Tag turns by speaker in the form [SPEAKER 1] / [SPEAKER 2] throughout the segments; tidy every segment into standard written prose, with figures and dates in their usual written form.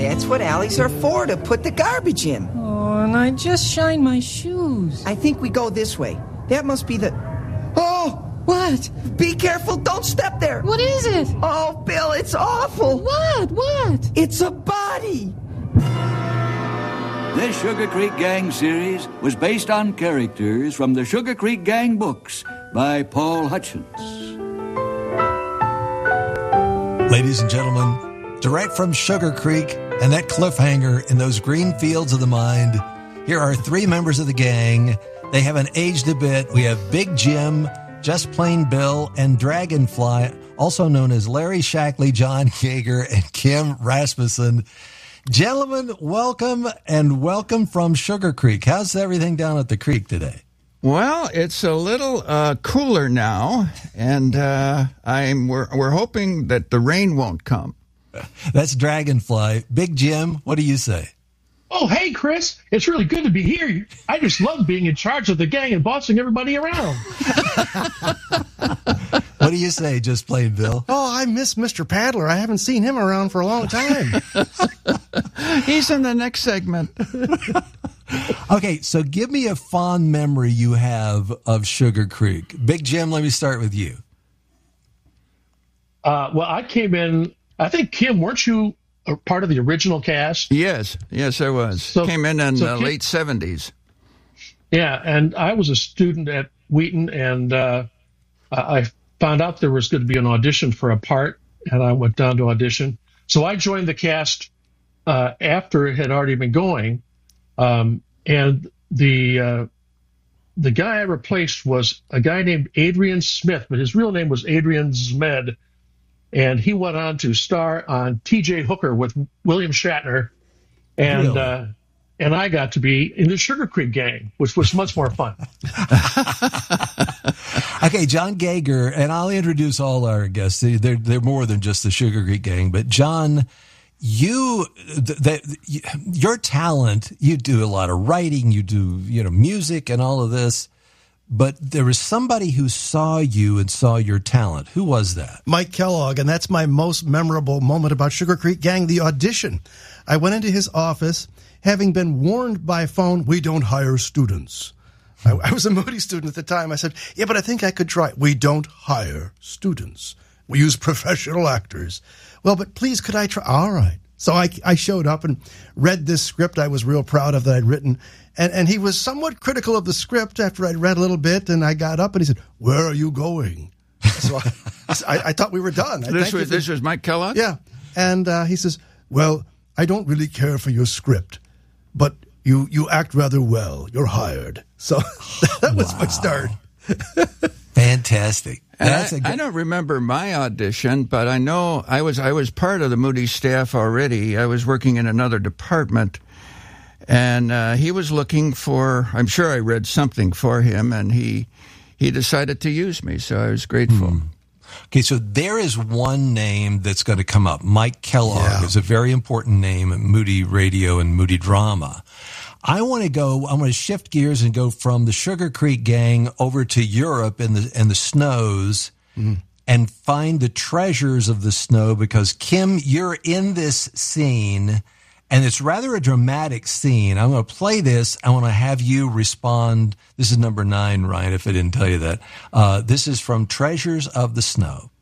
[SPEAKER 1] That's what alleys are for, to put the garbage in.
[SPEAKER 2] Oh, and I just shined my shoes.
[SPEAKER 1] I think we go this way. That must be the... Oh!
[SPEAKER 2] What?
[SPEAKER 1] Be careful, don't step there.
[SPEAKER 2] What is it?
[SPEAKER 1] Oh, Bill, it's awful.
[SPEAKER 2] What?
[SPEAKER 1] It's a body.
[SPEAKER 3] This Sugar Creek Gang series was based on characters from the Sugar Creek Gang books by Paul Hutchins.
[SPEAKER 4] Ladies and gentlemen, direct from Sugar Creek and that cliffhanger in those green fields of the mind, here are three members of the gang. They haven't aged a bit. We have Big Jim, Just Plain Bill, and Dragonfly, also known as Larry Shackley, John Yeager, and Kim Rasmussen. Gentlemen, welcome from Sugar Creek. How's everything down at the creek today?
[SPEAKER 5] Well, it's a little cooler now, and we're hoping that the rain won't come.
[SPEAKER 4] That's Dragonfly. Big Jim, what do you say?
[SPEAKER 6] Oh, hey, Chris. It's really good to be here. I just love being in charge of the gang and bossing everybody around.
[SPEAKER 4] What do you say, Just Plain Bill?
[SPEAKER 7] Oh, I miss Mr. Paddler. I haven't seen him around for a long time.
[SPEAKER 5] He's in the next segment.
[SPEAKER 4] Okay, so give me a fond memory you have of Sugar Creek. Big Jim, let me start with you.
[SPEAKER 6] Well, I came in, I think, Kim, weren't you a part of the original cast?
[SPEAKER 5] Yes, I was. Came in the late 70s.
[SPEAKER 6] Yeah, and I was a student at Wheaton, and I found out there was going to be an audition for a part, and I went down to audition. So I joined the cast after it had already been going, and the guy I replaced was a guy named Adrian Smith, but his real name was Adrian Zmed, and he went on to star on T.J. Hooker with William Shatner, and
[SPEAKER 4] Really?
[SPEAKER 6] And I got to be in the Sugar Creek Gang, which was much more fun.
[SPEAKER 4] Okay, John Yeager, and I'll introduce all our guests. They're more than just the Sugar Creek Gang, but John, your talent, you do a lot of writing, you do music and all of this, but there was somebody who saw you and saw your talent. Who was that?
[SPEAKER 7] Mike Kellogg, and that's my most memorable moment about Sugar Creek Gang, the audition. I went into his office, having been warned by phone, we don't hire students. I was a Moody student at the time. I said, yeah, but I think I could try. We don't hire students. We use professional actors. Well, but please, could I try? All right. So I showed up and read this script I was real proud of that I'd written. And he was somewhat critical of the script after I'd read a little bit, and I got up and he said, where are you going? So I thought we were done.
[SPEAKER 5] This was Mike Kellogg?
[SPEAKER 7] Yeah. And he says, well, I don't really care for your script, but you act rather well. You're hired. So that was my start.
[SPEAKER 4] Fantastic.
[SPEAKER 5] I don't remember my audition, but I know I was part of the Moody staff already. I was working in another department, and he was looking for, I'm sure I read something for him, and he decided to use me, so I was grateful.
[SPEAKER 4] Okay, so there is one name that's going to come up. Mike Kellogg is a very important name at Moody Radio and Moody Drama. I'm going to shift gears and go from the Sugar Creek Gang over to Europe and the snows and find the treasures of the snow, because Kim, you're in this scene and it's rather a dramatic scene. I'm going to play this. I want to have you respond. This is number 9, Ryan, if I didn't tell you that. This is from Treasures of the Snow.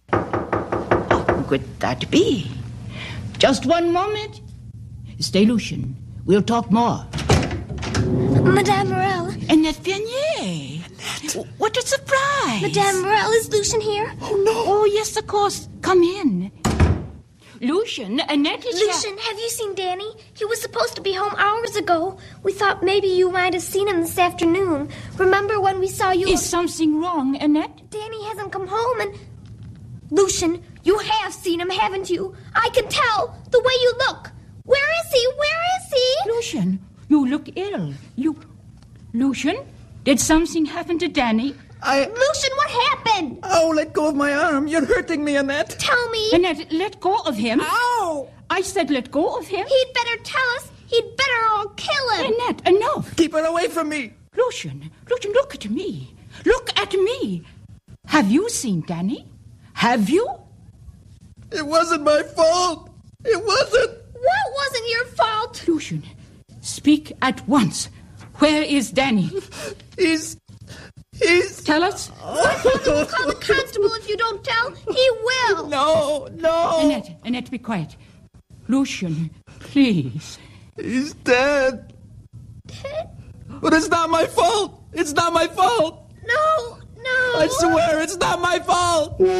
[SPEAKER 8] Who could that be? Just one moment. Stay, Lucien. We'll talk more.
[SPEAKER 9] Madame Morel.
[SPEAKER 8] Annette Bernier. Annette. What a surprise.
[SPEAKER 9] Madame Morel, is Lucien here?
[SPEAKER 8] Oh, no. Oh, yes, of course. Come in. Lucien, Annette is here.
[SPEAKER 9] Lucien, have you seen Danny? He was supposed to be home hours ago. We thought maybe you might have seen him this afternoon. Remember when we saw you...
[SPEAKER 8] Is something wrong, Annette?
[SPEAKER 9] Danny hasn't come home and... Lucien, you have seen him, haven't you? I can tell. The way you look. Where is he? Where is he?
[SPEAKER 8] Lucien, you look ill. Lucien, did something happen to Danny?
[SPEAKER 9] Lucien, what happened?
[SPEAKER 1] Oh, let go of my arm. You're hurting me, Annette.
[SPEAKER 9] Tell me.
[SPEAKER 8] Annette, let go of him.
[SPEAKER 1] Ow!
[SPEAKER 8] I said let go of him.
[SPEAKER 9] He'd better tell us. He'd better all kill him.
[SPEAKER 8] Annette, enough.
[SPEAKER 1] Keep her away from me.
[SPEAKER 8] Lucien, look at me. Look at me. Have you seen Danny? Have you?
[SPEAKER 1] It wasn't my fault. It wasn't.
[SPEAKER 9] What was wasn't your fault.
[SPEAKER 8] Lucian, speak at once. Where is Danny?
[SPEAKER 1] He's...
[SPEAKER 8] Tell us.
[SPEAKER 9] My father will call the constable if you don't tell. He will.
[SPEAKER 1] No.
[SPEAKER 8] Annette, be quiet. Lucian, please.
[SPEAKER 1] He's dead.
[SPEAKER 9] Dead?
[SPEAKER 1] But it's not my fault. It's not my fault.
[SPEAKER 9] No.
[SPEAKER 1] I swear it's not my fault.